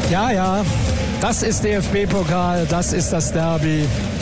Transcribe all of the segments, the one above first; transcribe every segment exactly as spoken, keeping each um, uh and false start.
Ja, ja, das ist D F B-Pokal, das ist das Derby.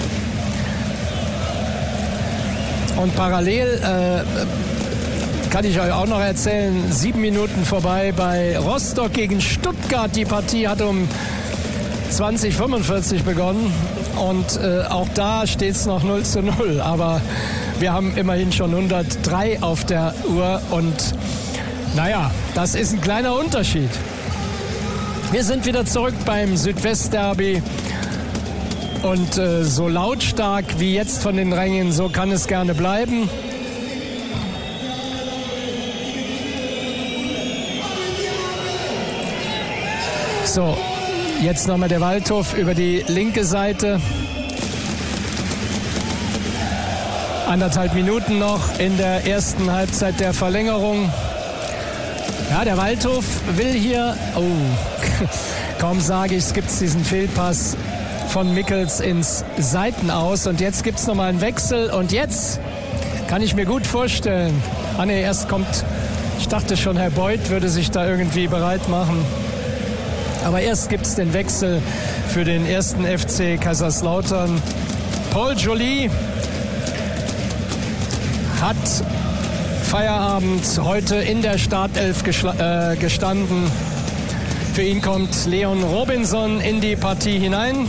Und parallel äh, kann ich euch auch noch erzählen, sieben Minuten vorbei bei Rostock gegen Stuttgart. Die Partie hat um zwanzig fünfundvierzig begonnen und äh, auch da steht es noch null zu null. Aber wir haben immerhin schon hundertdrei auf der Uhr und naja, das ist ein kleiner Unterschied. Wir sind wieder zurück beim Südwestderby und äh, so lautstark wie jetzt von den Rängen, so kann es gerne bleiben. So, jetzt nochmal der Waldhof über die linke Seite. Anderthalb Minuten noch in der ersten Halbzeit der Verlängerung. Ja, der Waldhof will hier, oh, kaum sage ich es, gibt es diesen Fehlpass von Mickels ins Seitenaus. Und jetzt gibt es nochmal einen Wechsel. Und jetzt kann ich mir gut vorstellen, ah ne, erst kommt, ich dachte schon, Herr Beuth würde sich da irgendwie bereit machen. Aber erst gibt es den Wechsel für den ersten F C Kaiserslautern. Paul Joly hat Feierabend heute in der Startelf geschla- äh, gestanden. Für ihn kommt Leon Robinson in die Partie hinein.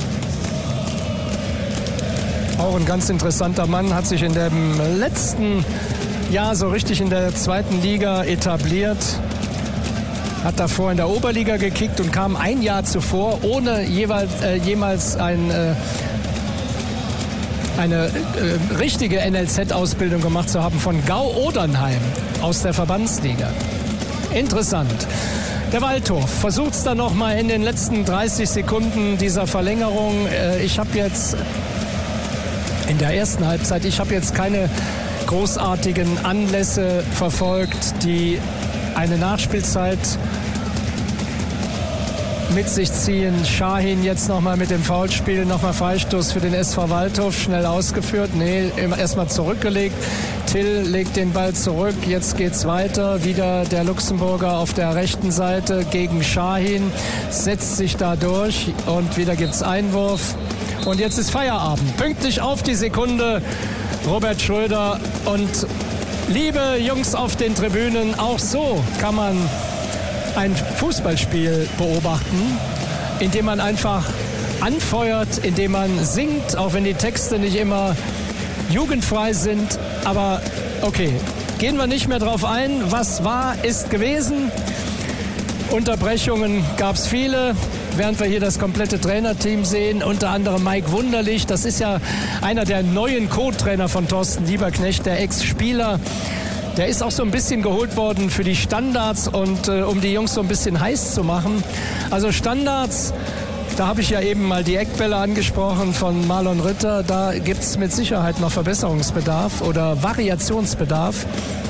Auch ein ganz interessanter Mann, hat sich in dem letzten Jahr so richtig in der zweiten Liga etabliert. Hat davor in der Oberliga gekickt und kam ein Jahr zuvor, ohne jeweils, äh, jemals ein, äh, eine äh, richtige N L Z-Ausbildung gemacht zu haben, von Gau Odernheim aus der Verbandsliga. Interessant. Der Waldhof versucht es dann nochmal in den letzten dreißig Sekunden dieser Verlängerung. Äh, ich habe jetzt in der ersten Halbzeit, ich habe jetzt keine großartigen Anlässe verfolgt, die eine Nachspielzeit mit sich ziehen. Şahin jetzt nochmal mit dem Foulspiel, nochmal Freistoß für den S V Waldhof, schnell ausgeführt. Nee, erstmal zurückgelegt. Till legt den Ball zurück, jetzt geht's weiter. Wieder der Luxemburger auf der rechten Seite gegen Şahin, setzt sich da durch und wieder gibt's Einwurf. Und jetzt ist Feierabend. Pünktlich auf die Sekunde Robert Schröder. Und liebe Jungs auf den Tribünen, auch so kann man ein Fußballspiel beobachten, indem man einfach anfeuert, indem man singt, auch wenn die Texte nicht immer jugendfrei sind. Aber okay, gehen wir nicht mehr drauf ein. Was war, ist gewesen. Unterbrechungen gab es viele, während wir hier das komplette Trainerteam sehen, unter anderem Mike Wunderlich. Das ist ja einer der neuen Co-Trainer von Thorsten Lieberknecht, der Ex-Spieler. Der ist auch so ein bisschen geholt worden für die Standards und äh, um die Jungs so ein bisschen heiß zu machen. Also Standards, da habe ich ja eben mal die Eckbälle angesprochen von Marlon Ritter. Da gibt es mit Sicherheit noch Verbesserungsbedarf oder Variationsbedarf.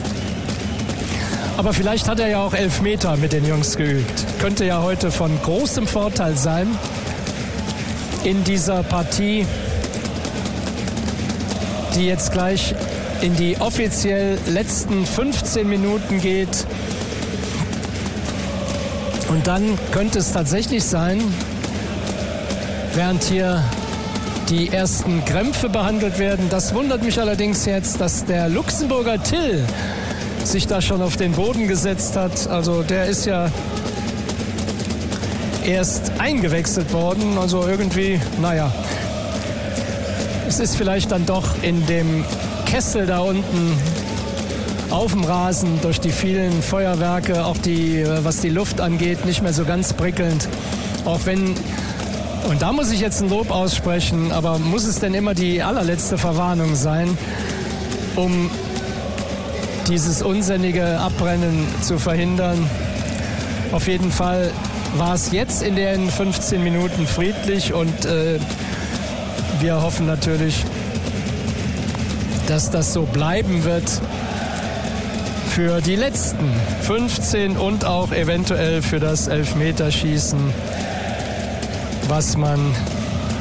Aber vielleicht hat er ja auch Elfmeter mit den Jungs geübt. Könnte ja heute von großem Vorteil sein in dieser Partie, die jetzt gleich in die offiziell letzten fünfzehn Minuten geht. Und dann könnte es tatsächlich sein, während hier die ersten Krämpfe behandelt werden. Das wundert mich allerdings jetzt, dass der Luxemburger Till sich da schon auf den Boden gesetzt hat. Also der ist ja erst eingewechselt worden. Also irgendwie, naja, es ist vielleicht dann doch in dem Kessel da unten auf dem Rasen durch die vielen Feuerwerke, auch die, was die Luft angeht, nicht mehr so ganz prickelnd. Auch wenn, und da muss ich jetzt ein Lob aussprechen, aber muss es denn immer die allerletzte Verwarnung sein, um dieses unsinnige Abbrennen zu verhindern? Auf jeden Fall war es jetzt in den fünfzehn Minuten friedlich und äh, wir hoffen natürlich, dass das so bleiben wird für die letzten fünfzehn und auch eventuell für das Elfmeterschießen, was man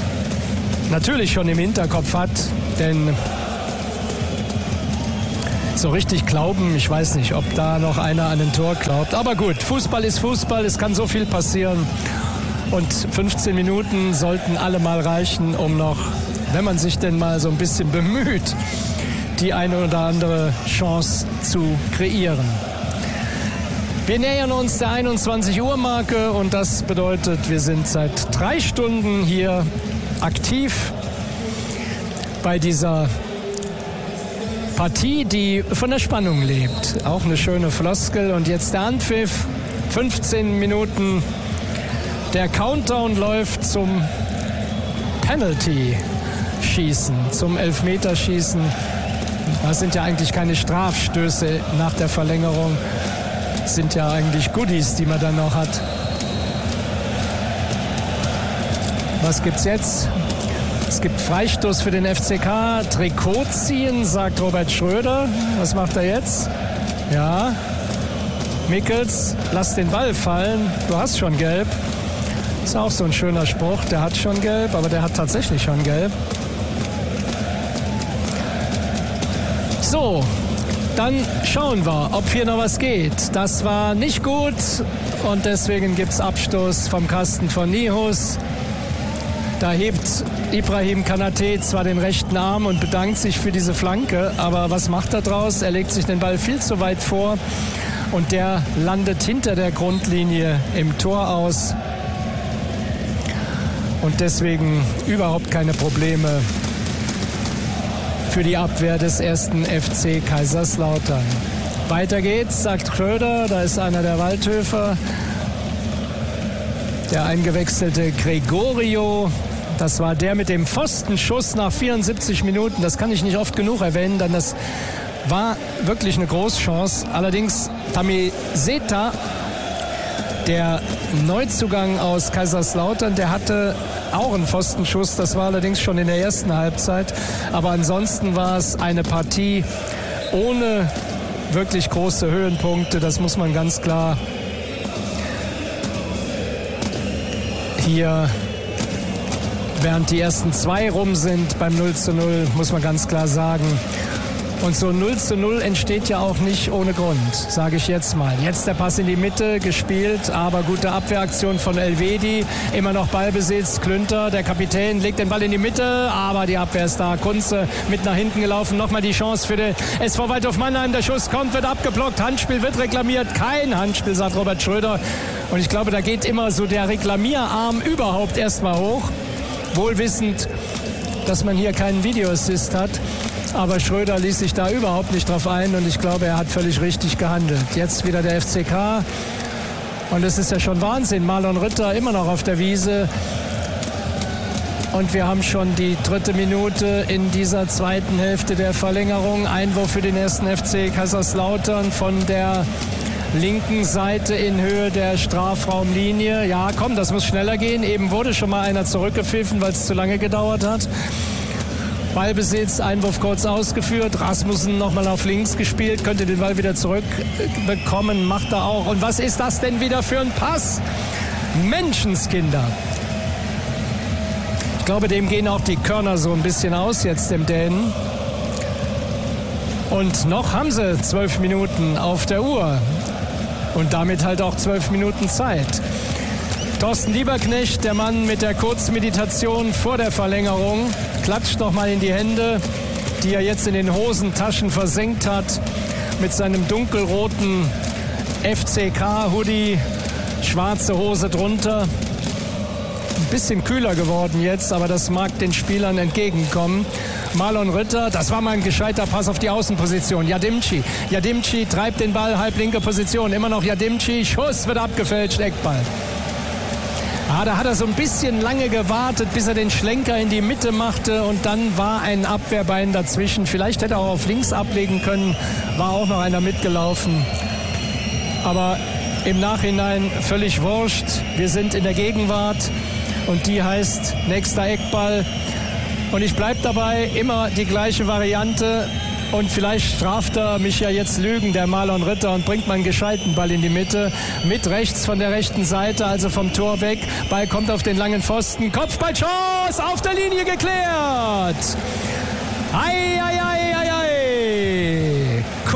natürlich schon im Hinterkopf hat, denn so richtig glauben. Ich weiß nicht, ob da noch einer an ein Tor glaubt. Aber gut, Fußball ist Fußball, es kann so viel passieren. Und fünfzehn Minuten sollten alle mal reichen, um noch, wenn man sich denn mal so ein bisschen bemüht, die eine oder andere Chance zu kreieren. Wir nähern uns der einundzwanzig Uhr Marke und das bedeutet, wir sind seit drei Stunden hier aktiv bei dieser Partie, die von der Spannung lebt. Auch eine schöne Floskel. Und jetzt der Anpfiff, fünfzehn Minuten. Der Countdown läuft zum Penalty-Schießen, zum Elfmeterschießen. Das sind ja eigentlich keine Strafstöße nach der Verlängerung. Das sind ja eigentlich Goodies, die man dann noch hat. Was gibt's jetzt? Es gibt Freistoß für den F C K. Trikot ziehen, sagt Robert Schröder. Was macht er jetzt? Ja. Mickels, lass den Ball fallen. Du hast schon gelb. Ist auch so ein schöner Spruch. Der hat schon gelb, aber der hat tatsächlich schon gelb. So, dann schauen wir, ob hier noch was geht. Das war nicht gut und deswegen gibt es Abstoß vom Kasten von Nihus. Da hebt Ibrahim Kanate zwar den rechten Arm und bedankt sich für diese Flanke, aber was macht er draus? Er legt sich den Ball viel zu weit vor und der landet hinter der Grundlinie im Tor aus. Und deswegen überhaupt keine Probleme für die Abwehr des ersten F C Kaiserslautern. Weiter geht's, sagt Schröder, da ist einer der Waldhöfer. Der eingewechselte Gregorio, das war der mit dem Pfostenschuss nach vierundsiebzig Minuten. Das kann ich nicht oft genug erwähnen, denn das war wirklich eine Großchance. Allerdings Tami Seta, der Neuzugang aus Kaiserslautern, der hatte auch einen Pfostenschuss. Das war allerdings schon in der ersten Halbzeit. Aber ansonsten war es eine Partie ohne wirklich große Höhenpunkte. Das muss man ganz klar hier, während die ersten zwei rum sind beim null zu null, muss man ganz klar sagen. Und so null zu null entsteht ja auch nicht ohne Grund, sage ich jetzt mal. Jetzt der Pass in die Mitte gespielt, aber gute Abwehraktion von Elvedi. Immer noch Ballbesitz, Klünter, der Kapitän, legt den Ball in die Mitte, aber die Abwehr ist da. Kunze mit nach hinten gelaufen, nochmal die Chance für den S V Waldhof Mannheim. Der Schuss kommt, wird abgeblockt, Handspiel wird reklamiert. Kein Handspiel, sagt Robert Schröder. Und ich glaube, da geht immer so der Reklamierarm überhaupt erstmal hoch. Wohlwissend, dass man hier keinen Videoassist hat. Aber Schröder ließ sich da überhaupt nicht drauf ein und ich glaube, er hat völlig richtig gehandelt. Jetzt wieder der F C K und es ist ja schon Wahnsinn. Marlon Ritter immer noch auf der Wiese und wir haben schon die dritte Minute in dieser zweiten Hälfte der Verlängerung. Einwurf für den ersten F C Kaiserslautern von der linken Seite in Höhe der Strafraumlinie. Ja, komm, das muss schneller gehen. Eben wurde schon mal einer zurückgepfiffen, weil es zu lange gedauert hat. Ballbesitz, Einwurf kurz ausgeführt. Rasmussen nochmal auf links gespielt, könnte den Ball wieder zurückbekommen, macht er auch. Und was ist das denn wieder für ein Pass? Menschenskinder. Ich glaube, dem gehen auch die Körner so ein bisschen aus jetzt, dem Dänen. Und noch haben sie zwölf Minuten auf der Uhr. Und damit halt auch zwölf Minuten Zeit. Thorsten Lieberknecht, der Mann mit der Kurzmeditation vor der Verlängerung, klatscht noch mal in die Hände, die er jetzt in den Hosentaschen versenkt hat, mit seinem dunkelroten F C K-Hoodie, schwarze Hose drunter. Ein bisschen kühler geworden jetzt, aber das mag den Spielern entgegenkommen. Marlon Ritter, das war mal ein gescheiter Pass auf die Außenposition. Yadimchi, Yadimchi treibt den Ball, halblinke Position, immer noch Yadimchi, Schuss wird abgefälscht, Eckball. Ah, da hat er so ein bisschen lange gewartet, bis er den Schlenker in die Mitte machte und dann war ein Abwehrbein dazwischen. Vielleicht hätte er auch auf links ablegen können, war auch noch einer mitgelaufen. Aber im Nachhinein völlig wurscht. Wir sind in der Gegenwart und die heißt nächster Eckball. Und ich bleibe dabei, immer die gleiche Variante. Und vielleicht straft er mich ja jetzt Lügen, der Marlon Ritter, und bringt mal einen gescheiten Ball in die Mitte. Mit rechts von der rechten Seite, also vom Tor weg. Ball kommt auf den langen Pfosten. Kopfballchance, auf der Linie geklärt. Ei, ei, ei, ei, ei.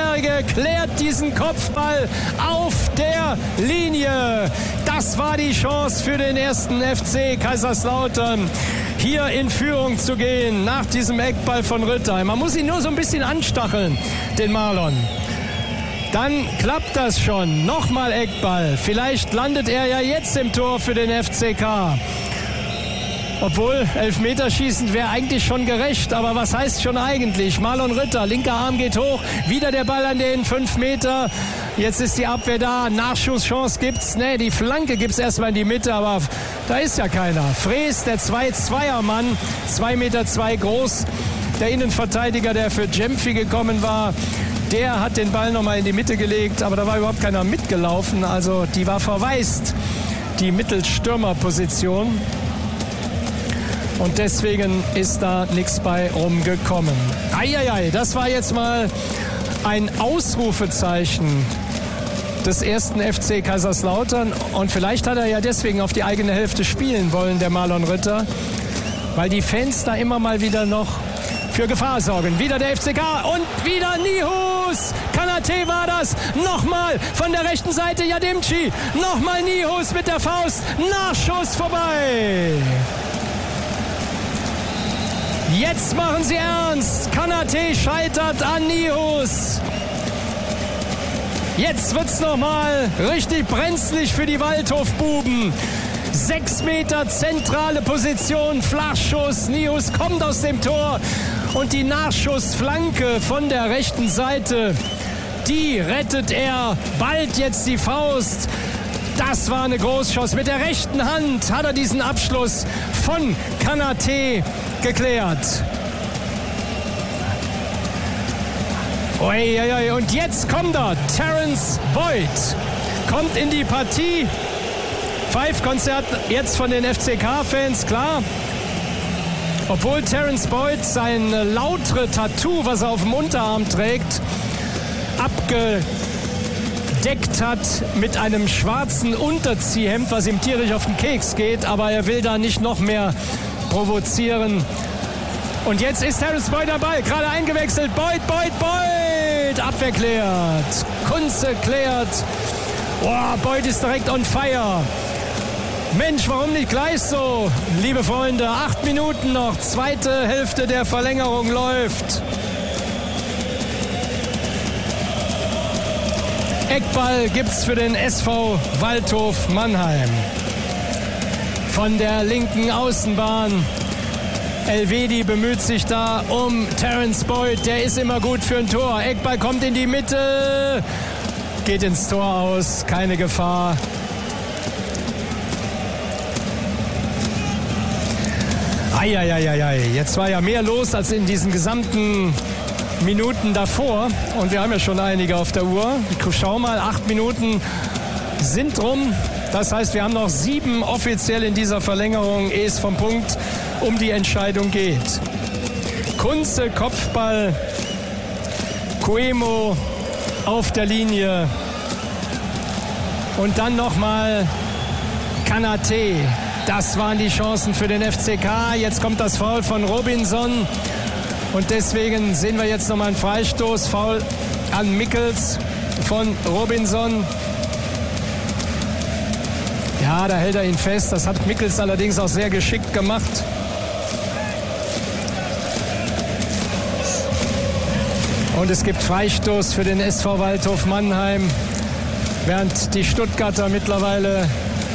neunzehnjährige klärt diesen Kopfball auf der Linie. Das war die Chance für den ersten F C Kaiserslautern, hier in Führung zu gehen nach diesem Eckball von Ritter. Man muss ihn nur so ein bisschen anstacheln, den Marlon. Dann klappt das schon. Nochmal Eckball. Vielleicht landet er ja jetzt im Tor für den F C K. Obwohl, Elfmeterschießen wäre eigentlich schon gerecht. Aber was heißt schon eigentlich? Marlon Ritter, linker Arm geht hoch. Wieder der Ball an den fünf Meter. Jetzt ist die Abwehr da. Nachschusschance gibt's. Nee, die Flanke gibt's erstmal in die Mitte. Aber da ist ja keiner. Frees, der zwei zwei er Mann. zwei Meter zwei groß. Der Innenverteidiger, der für Gyamfi gekommen war. Der hat den Ball nochmal in die Mitte gelegt, aber da war überhaupt keiner mitgelaufen. Also die war verwaist, die Mittelstürmerposition. Und deswegen ist da nichts bei rumgekommen. Eieiei, das war jetzt mal ein Ausrufezeichen des ersten F C Kaiserslautern. Und vielleicht hat er ja deswegen auf die eigene Hälfte spielen wollen, der Marlon Ritter. Weil die Fans da immer mal wieder noch für Gefahr sorgen. Wieder der F C K und wieder Nihus. Kanate war das. Nochmal von der rechten Seite Yadimchi. Nochmal Nihus mit der Faust. Nachschuss vorbei. Jetzt machen sie ernst. Kanate scheitert an Nihus. Jetzt wird's nochmal richtig brenzlig für die Waldhofbuben. Sechs Meter zentrale Position, Flachschuss. Nihus kommt aus dem Tor. Und die Nachschussflanke von der rechten Seite, die rettet er. Bald jetzt die Faust. Das war eine Großchance. Mit der rechten Hand hat er diesen Abschluss von Kanate geklärt. Ui, ui, ui. Und jetzt kommt er. Terence Boyd kommt in die Partie. Five-Konzert jetzt von den F C K-Fans, klar. Obwohl Terence Boyd sein lautre Tattoo, was er auf dem Unterarm trägt, abgedeckt hat mit einem schwarzen Unterziehhemd, was ihm tierisch auf den Keks geht. Aber er will da nicht noch mehr provozieren. Und jetzt ist Terence Boyd dabei, gerade eingewechselt. Boyd, Boyd, Boyd. Abwehr klärt. Kunze klärt. Boah, Boyd ist direkt on fire. Mensch, warum nicht gleich so? Liebe Freunde, acht Minuten noch. Zweite Hälfte der Verlängerung läuft. Eckball gibt's für den S V Waldhof Mannheim. Von der linken Außenbahn. Elvedi bemüht sich da um Terence Boyd. Der ist immer gut für ein Tor. Eckball kommt in die Mitte. Geht ins Tor aus. Keine Gefahr. Eieieiei. Jetzt war ja mehr los als in diesen gesamten Minuten davor. Und wir haben ja schon einige auf der Uhr. Schau mal, acht Minuten sind rum. Das heißt, wir haben noch sieben offiziell in dieser Verlängerung, ehe es vom Punkt um die Entscheidung geht. Kunze, Kopfball. Coemo auf der Linie. Und dann nochmal Kanate. Das waren die Chancen für den F C K. Jetzt kommt das Foul von Robinson. Und deswegen sehen wir jetzt nochmal einen Freistoß. Foul an Mickels von Robinson. Ja, da hält er ihn fest. Das hat Mickels allerdings auch sehr geschickt gemacht. Und es gibt Freistoß für den S V Waldhof Mannheim. Während die Stuttgarter mittlerweile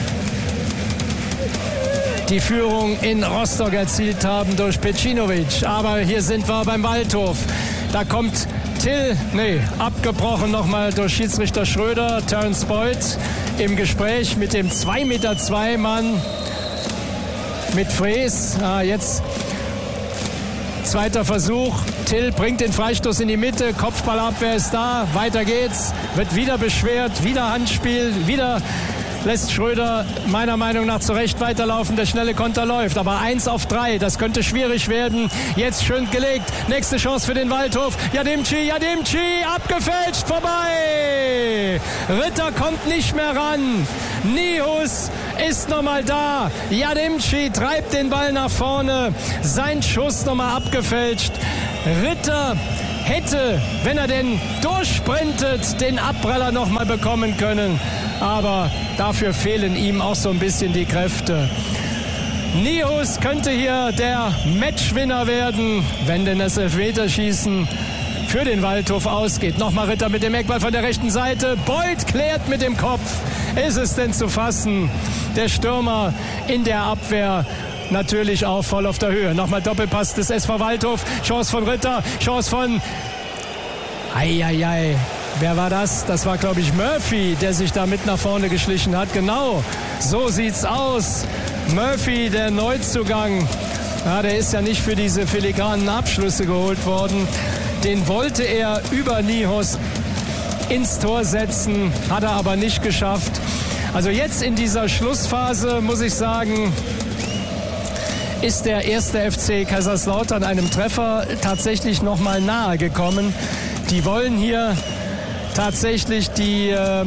die Führung in Rostock erzielt haben durch Pecinovic. Aber hier sind wir beim Waldhof. Da kommt Till, nee, abgebrochen nochmal durch Schiedsrichter Schröder. Terence Boyd im Gespräch mit dem zwei Meter zwei Mann mit Frees. Ah, jetzt zweiter Versuch. Till bringt den Freistoß in die Mitte. Kopfballabwehr ist da. Weiter geht's. Wird wieder beschwert. Wieder Handspiel. Wieder lässt Schröder meiner Meinung nach zu Recht weiterlaufen. Der schnelle Konter läuft. Aber eins auf drei, das könnte schwierig werden. Jetzt schön gelegt. Nächste Chance für den Waldhof. Yadimchi, Yadimchi, abgefälscht, vorbei. Ritter kommt nicht mehr ran. Nihus ist nochmal da. Yadimchi treibt den Ball nach vorne. Sein Schuss nochmal abgefälscht. Ritter hätte, wenn er denn durchsprintet, den Abpraller noch mal bekommen können. Aber dafür fehlen ihm auch so ein bisschen die Kräfte. Nijhuis könnte hier der Matchwinner werden, wenn denn das Elfmeterschießen für den Waldhof ausgeht. Nochmal Ritter mit dem Eckball von der rechten Seite. Beuth klärt mit dem Kopf. Ist es denn zu fassen? Der Stürmer in der Abwehr natürlich auch voll auf der Höhe. Nochmal Doppelpass des S V Waldhof. Chance von Ritter, Chance von... Eieiei. Wer war das? Das war, glaube ich, Murphy, der sich da mit nach vorne geschlichen hat. Genau, so sieht's aus. Murphy, der Neuzugang, ja, der ist ja nicht für diese filigranen Abschlüsse geholt worden. Den wollte er über Nijhuis ins Tor setzen, hat er aber nicht geschafft. Also jetzt in dieser Schlussphase, muss ich sagen, ist der erste F C Kaiserslautern einem Treffer tatsächlich noch mal nahe gekommen. Die wollen hier tatsächlich die äh,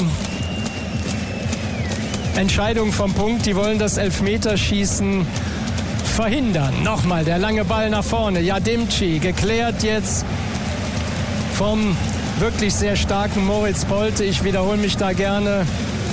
Entscheidung vom Punkt, die wollen das Elfmeterschießen verhindern. Nochmal der lange Ball nach vorne. Yadimci geklärt jetzt vom wirklich sehr starken Moritz Polte. Ich wiederhole mich da gerne.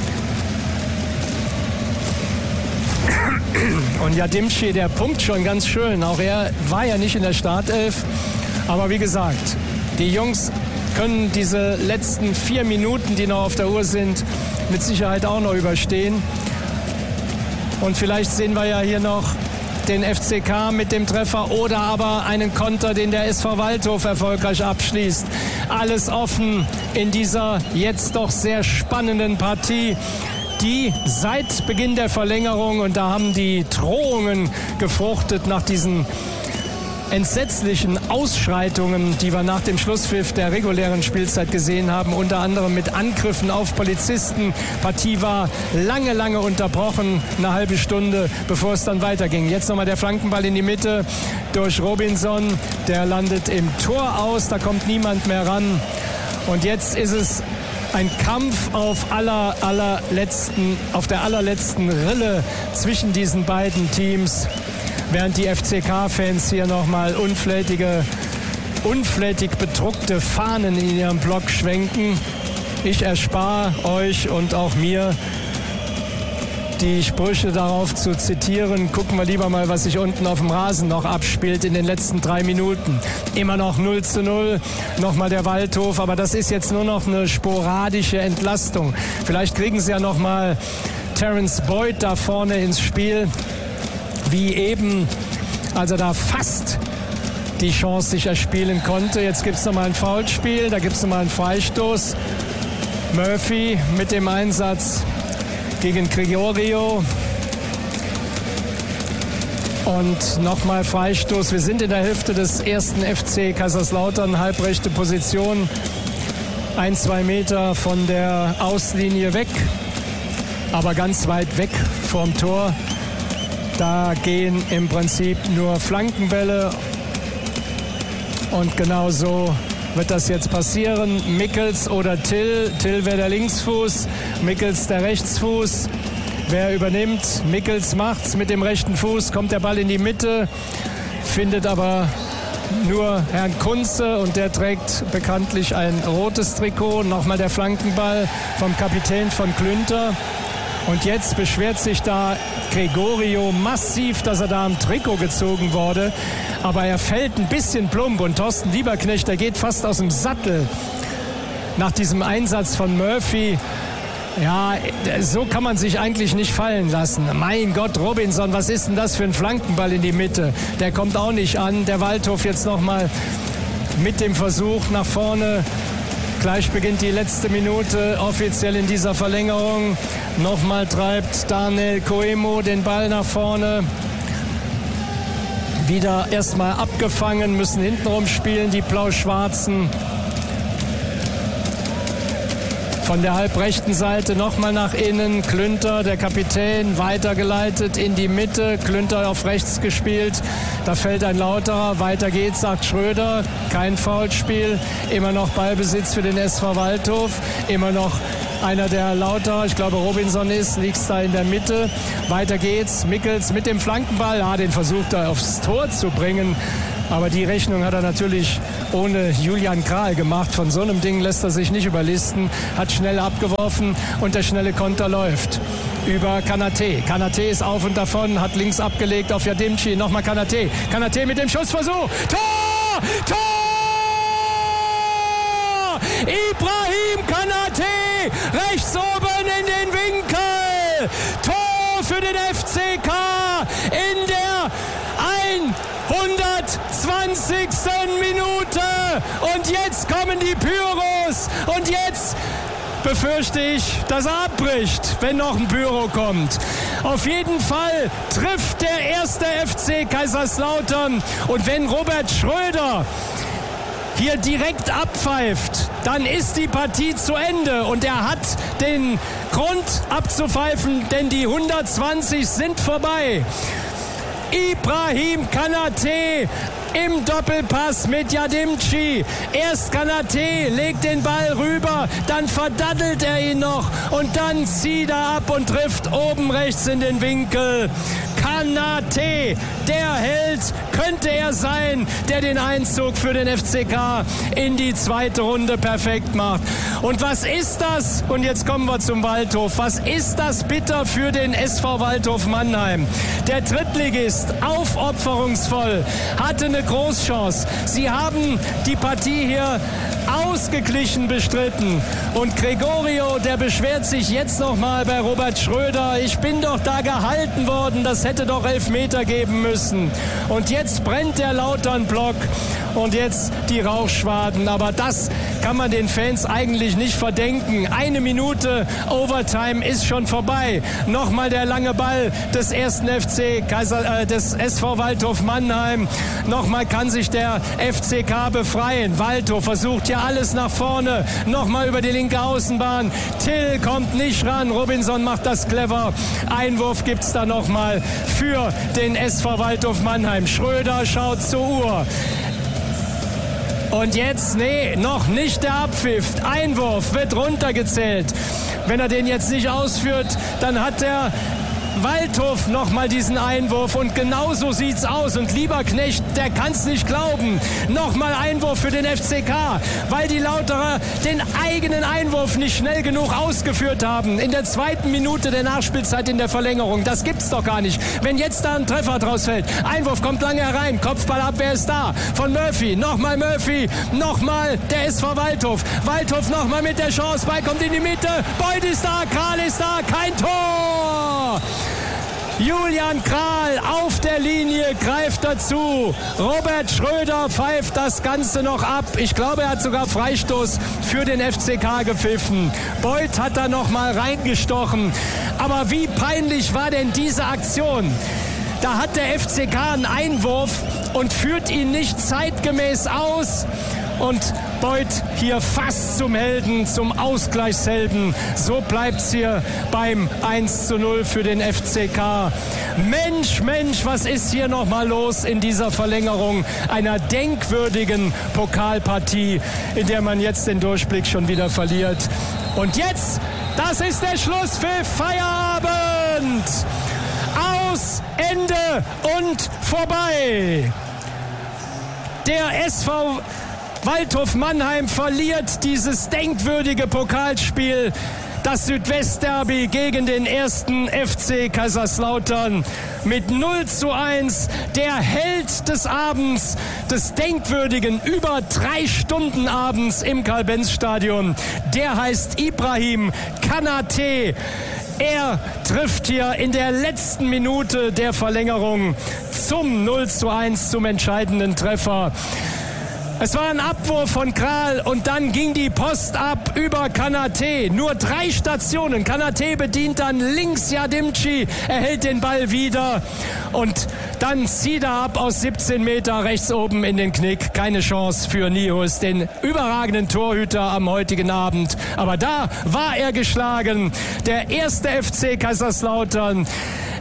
Und Yadimci, der pumpt schon ganz schön. Auch er war ja nicht in der Startelf. Aber wie gesagt, die Jungs können diese letzten vier Minuten, die noch auf der Uhr sind, mit Sicherheit auch noch überstehen. Und vielleicht sehen wir ja hier noch den F C K mit dem Treffer oder aber einen Konter, den der S V Waldhof erfolgreich abschließt. Alles offen in dieser jetzt doch sehr spannenden Partie, die seit Beginn der Verlängerung, und da haben die Drohungen gefruchtet nach diesen entsetzlichen Ausschreitungen, die wir nach dem Schlusspfiff der regulären Spielzeit gesehen haben, unter anderem mit Angriffen auf Polizisten. Partie war lange, lange unterbrochen, eine halbe Stunde, bevor es dann weiterging. Jetzt nochmal der Flankenball in die Mitte durch Robinson, der landet im Tor aus, da kommt niemand mehr ran. Und jetzt ist es ein Kampf auf aller, allerletzten, auf der allerletzten Rille zwischen diesen beiden Teams. Während die F C K-Fans hier nochmal unflätige, unflätig bedruckte Fahnen in ihrem Block schwenken. Ich erspare euch und auch mir, die Sprüche darauf zu zitieren. Gucken wir lieber mal, was sich unten auf dem Rasen noch abspielt in den letzten drei Minuten. Immer noch null zu null, nochmal der Waldhof, aber das ist jetzt nur noch eine sporadische Entlastung. Vielleicht kriegen sie ja nochmal Terence Boyd da vorne ins Spiel, wie eben, als er da fast die Chance sich erspielen konnte. Jetzt gibt es nochmal ein Foulspiel, da gibt es nochmal einen Freistoß. Murphy mit dem Einsatz gegen Gregorio. Und nochmal Freistoß. Wir sind in der Hälfte des ersten F C Kaiserslautern, halbrechte Position. Ein, zwei Meter von der Auslinie weg, aber ganz weit weg vom Tor. Da gehen im Prinzip nur Flankenbälle und genau so wird das jetzt passieren. Mickels oder Till. Till wäre der Linksfuß, Mickels der Rechtsfuß. Wer übernimmt? Mickels macht's mit dem rechten Fuß, kommt der Ball in die Mitte, findet aber nur Herrn Kunze und der trägt bekanntlich ein rotes Trikot. Nochmal der Flankenball vom Kapitän von Klünter. Und jetzt beschwert sich da Gregorio massiv, dass er da am Trikot gezogen wurde. Aber er fällt ein bisschen plump und Thorsten Lieberknecht, der geht fast aus dem Sattel nach diesem Einsatz von Murphy. Ja, so kann man sich eigentlich nicht fallen lassen. Mein Gott, Robinson, was ist denn das für ein Flankenball in die Mitte? Der kommt auch nicht an. Der Waldhof jetzt nochmal mit dem Versuch nach vorne. Gleich beginnt die letzte Minute offiziell in dieser Verlängerung. Nochmal treibt Daniel Coemo den Ball nach vorne. Wieder erstmal abgefangen, müssen hintenrum spielen, die Blau-Schwarzen. Von der halbrechten Seite nochmal nach innen. Klünter, der Kapitän, weitergeleitet in die Mitte. Klünter auf rechts gespielt. Da fällt ein Lauterer. Weiter geht's, sagt Schröder. Kein Foulspiel. Immer noch Ballbesitz für den S V Waldhof. Immer noch einer der Lauterer, ich glaube Robinson ist, liegt da in der Mitte. Weiter geht's. Mickels mit dem Flankenball. Ja, den versucht er aufs Tor zu bringen. Aber die Rechnung hat er natürlich ohne Julian Kral gemacht. Von so einem Ding lässt er sich nicht überlisten. Hat schnell abgeworfen und der schnelle Konter läuft über Kanate. Kanate ist auf und davon, hat links abgelegt auf Yadimchi. Nochmal Kanate. Kanate mit dem Schussversuch. Tor! Tor! Ibrahim Kanate! Rechts oben in den Winkel! Tor für den F C K in der hundertzwanzigsten Minute. Und jetzt kommen die Pyros. Und jetzt befürchte ich, dass er abbricht, wenn noch ein Pyro kommt. Auf jeden Fall trifft der erste F C Kaiserslautern. Und wenn Robert Schröder hier direkt abpfeift, dann ist die Partie zu Ende. Und er hat den Grund abzupfeifen, denn die hundertzwanzig sind vorbei. Ibrahim Kanate im Doppelpass mit Yadimchi. Erst Kanate legt den Ball rüber, dann verdattelt er ihn noch und dann zieht er ab und trifft oben rechts in den Winkel. Kanate, der Held, könnte er sein, der den Einzug für den F C K in die zweite Runde perfekt macht. Und was ist das? Und jetzt kommen wir zum Waldhof. Was ist das bitter für den S V Waldhof Mannheim? Der Drittligist, aufopferungsvoll, hatte eine Großchance. Sie haben die Partie hier ausgeglichen bestritten. Und Gregorio, der beschwert sich jetzt nochmal bei Robert Schröder. Ich bin doch da gehalten worden, das hätte doch Elfmeter geben müssen. Und jetzt brennt der Lautern-Block und jetzt die Rauchschwaden. Aber das kann man den Fans eigentlich nicht verdenken. Eine Minute Overtime ist schon vorbei. Nochmal der lange Ball des ersten F C Kaiser, äh, des S V Waldhof Mannheim. Nochmal kann sich der F C K befreien. Waldhof versucht ja alles nach vorne. Nochmal über die linke Außenbahn. Till kommt nicht ran. Robinson macht das clever. Einwurf gibt es da nochmal für den S V Waldhof Mannheim. Schröder schaut zur Uhr. Und jetzt, nee, noch nicht der Abpfiff. Einwurf wird runtergezählt. Wenn er den jetzt nicht ausführt, dann hat der Waldhof nochmal diesen Einwurf und genauso sieht's aus. Und Lieberknecht, der kann's nicht glauben. Nochmal Einwurf für den F C K, weil die Lauterer den eigenen Einwurf nicht schnell genug ausgeführt haben. In der zweiten Minute der Nachspielzeit in der Verlängerung. Das gibt's doch gar nicht. Wenn jetzt da ein Treffer draus fällt. Einwurf kommt lange herein. Kopfballabwehr ist da. Von Murphy. Nochmal Murphy. Nochmal der S V Waldhof. Waldhof nochmal mit der Chance. Ball kommt in die Mitte. Beuth ist da. Kral ist da. Kein Tor. Julian Kral auf der Linie greift dazu. Robert Schröder pfeift das Ganze noch ab. Ich glaube, er hat sogar Freistoß für den F C K gepfiffen. Beuth hat da noch mal reingestochen. Aber wie peinlich war denn diese Aktion? Da hat der F C K einen Einwurf und führt ihn nicht zeitgemäß aus. Und Beuth hier fast zum Helden, zum Ausgleichshelden. So bleibt es hier beim eins zu null für den F C K. Mensch, Mensch, was ist hier nochmal los in dieser Verlängerung einer denkwürdigen Pokalpartie, in der man jetzt den Durchblick schon wieder verliert. Und jetzt, das ist der Schlusspfiff, Feierabend. Aus, Ende und vorbei. Der S V Waldhof Mannheim verliert dieses denkwürdige Pokalspiel, das Südwestderby gegen den ersten F C Kaiserslautern mit null zu eins. Der Held des Abends, des denkwürdigen über drei Stunden Abends im Karl-Benz-Stadion, der heißt Ibrahim Kanate. Er trifft hier in der letzten Minute der Verlängerung zum null zu eins, zum entscheidenden Treffer. Es war ein Abwurf von Kral und dann ging die Post ab über Kanate. Nur drei Stationen. Kanate bedient dann links Yadimchi, erhält den Ball wieder und dann zieht er ab aus siebzehn Meter rechts oben in den Knick. Keine Chance für Nihus, den überragenden Torhüter am heutigen Abend. Aber da war er geschlagen. Der erste F C Kaiserslautern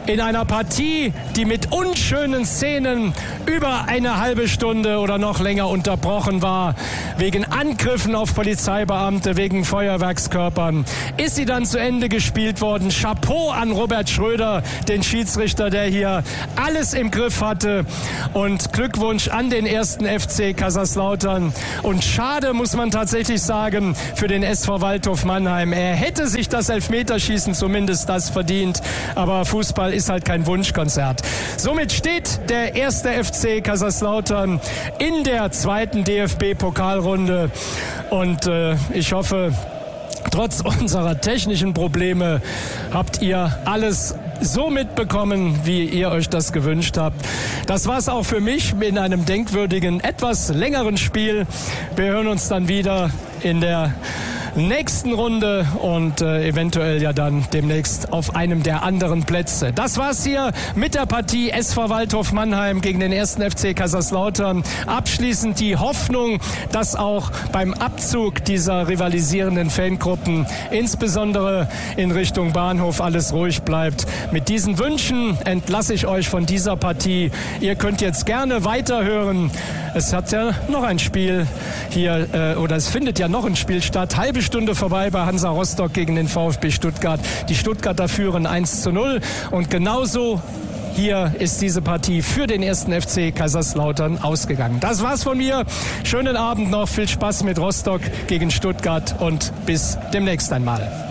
in einer Partie, die mit unschönen Szenen über eine halbe Stunde oder noch länger unterbrochen war, wegen Angriffen auf Polizeibeamte, wegen Feuerwerkskörpern, ist sie dann zu Ende gespielt worden. Chapeau an Robert Schröder, den Schiedsrichter, der hier alles im Griff hatte, und Glückwunsch an den ersten F C Kaiserslautern. Und schade, muss man tatsächlich sagen, für den S V Waldhof Mannheim. Er hätte sich das Elfmeterschießen zumindest das verdient, aber Fußball ist halt kein Wunschkonzert. Somit steht der erste F C Kaiserslautern in der zweiten D F B-Pokalrunde, und äh, ich hoffe, trotz unserer technischen Probleme habt ihr alles so mitbekommen, wie ihr euch das gewünscht habt. Das war es auch für mich in einem denkwürdigen, etwas längeren Spiel. Wir hören uns dann wieder in der nächsten Runde und äh, eventuell ja dann demnächst auf einem der anderen Plätze. Das war's hier mit der Partie S V Waldhof Mannheim gegen den ersten F C Kaiserslautern. Abschließend die Hoffnung, dass auch beim Abzug dieser rivalisierenden Fangruppen, insbesondere in Richtung Bahnhof, alles ruhig bleibt. Mit diesen Wünschen entlasse ich euch von dieser Partie. Ihr könnt jetzt gerne weiterhören. Es hat ja noch ein Spiel hier, äh, oder es findet ja noch ein Spiel statt. Halbe Stunde vorbei bei Hansa Rostock gegen den VfB Stuttgart. Die Stuttgarter führen eins zu null, und genauso hier ist diese Partie für den ersten F C Kaiserslautern ausgegangen. Das war's von mir. Schönen Abend noch, viel Spaß mit Rostock gegen Stuttgart und bis demnächst einmal.